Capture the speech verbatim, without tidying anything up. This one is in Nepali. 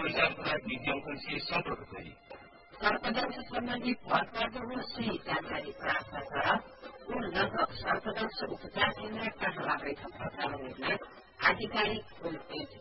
प्रचारका लागि विज्ञापनसित सम्पर्क गरी सर्पदंश सम्बन्धी भरपर्दो सही जानकारी प्राप्त गर कुन लगभग सर्पदंश उपचार केन्द्र कहाँबाटै थप्न चाहनेहरूलाई आधिकारिक होम पेज